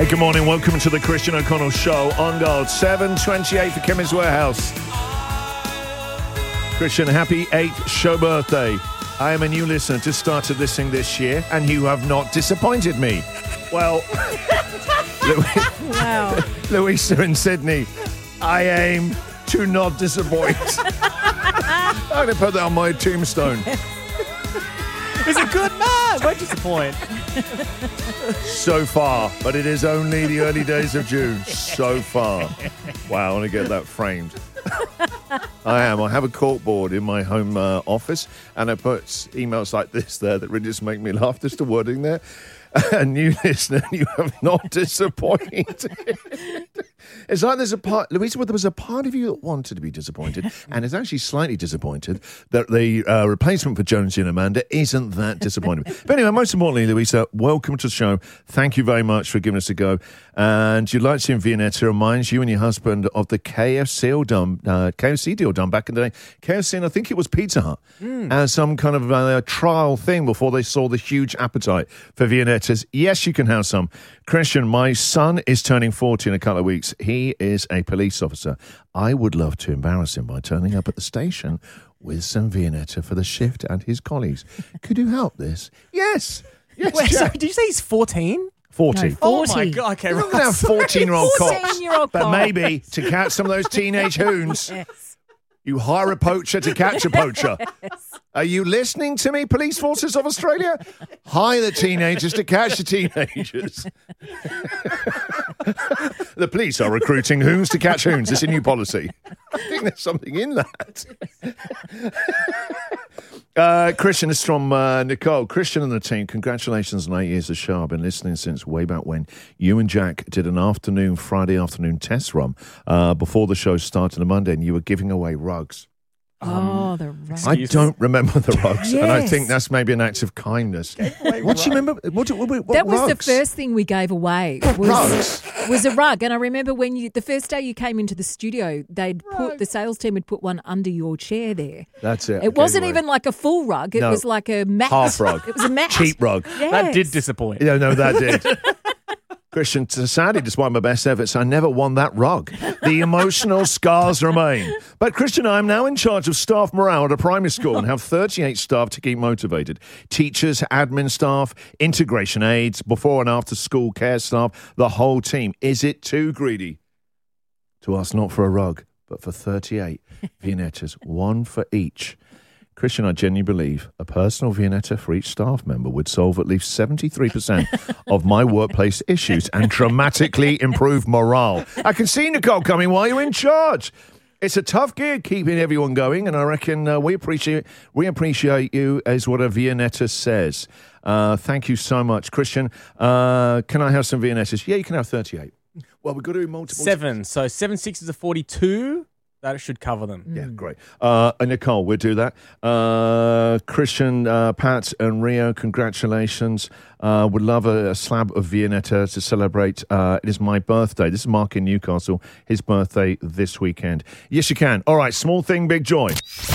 Hey, good morning. Welcome to the Christian O'Connell Show on Gold 7:28 for Chemist Warehouse. Christian, happy 8th show birthday. I am a new listener, just started listening this year, and you have not disappointed me. Well, Wow. Louisa in Sydney, I aim to not disappoint. I'm going to put that on my tombstone. He's a good man. Won't disappoint. So far, but it is only the early days of June. So far. Wow, I want to get that framed. I have a corkboard in my home office, and I put emails like this there that really just make me laugh. Just the wording there. A new listener, you have not disappointed. It's like there's a part, Louisa, there was a part of you that wanted to be disappointed and is actually slightly disappointed that the replacement for Jonesy and Amanda isn't that disappointing. But anyway, most importantly, Louisa, welcome to the show. Thank you very much for giving us a go. And you'd like to see in Viennetta reminds you and your husband of the KFC deal done back in the day. KFC, and I think it was Pizza Hut, as some kind of trial thing before they saw the huge appetite for Viennetta. Yes, you can have some. Christian, my son is turning 40 in a couple of weeks. He is a police officer. I would love to embarrass him by turning up at the station with some Viennetta for the shift and his colleagues. Could you help this? Yes. Yes, Wait, Jack. sorry, did you say he's 14? 40. No, Oh 40. my God. Okay, You're not right. going to have 14-year-old cops. 14-year-old But cop. maybe to catch some of those teenage hoons, Yes. you hire a poacher to catch a poacher. Are you listening to me, police forces of Australia? Hire the teenagers to catch the teenagers. The police are recruiting hoons to catch hoons. It's a new policy. I think there's something in that. Christian is from Nicole. Christian and the team, congratulations on 8 years of show. I've been listening since way back when you and Jack did an Friday afternoon test run before the show started on Monday, and you were giving away rugs. Oh, the right. I don't remember the rugs, and I Yes. think that's maybe an act of kindness. What do you remember? What That was rugs? the first thing we gave away. Was a rug. And I remember when the first day you came into the studio, the sales team had put one under your chair there. That's it. It wasn't Anyway. even like a full rug. It No. was like a mat. Half rug. It was a mat. Cheap rug. That did Yes. disappoint. No, that did. Christian, sadly, despite my best efforts, I never won that rug. The emotional scars remain. But Christian, I am now in charge of staff morale at a primary school and have 38 staff to keep motivated. Teachers, admin staff, integration aides, before and after school care staff, the whole team. Is it too greedy to ask not for a rug, but for 38 Viennettas, one for each? Christian, I genuinely believe a personal Viennetta for each staff member would solve at least 73% of my workplace issues and dramatically improve morale. I can see Nicole coming while you're in charge. It's a tough gig keeping everyone going, and I reckon we appreciate you, as what a Viennetta says. Thank you so much. Christian, can I have some Viennettas? Yeah, you can have 38. Well, we've got to do multiple. 7. So 7 6s are 42. That should cover them. Yeah, great. Nicole, we'll do that. Christian, Pat, and Rio, congratulations. Would love a slab of Viennetta to celebrate. It is my birthday. This is Mark in Newcastle. His birthday this weekend. Yes, you can. All right, small thing, big joy.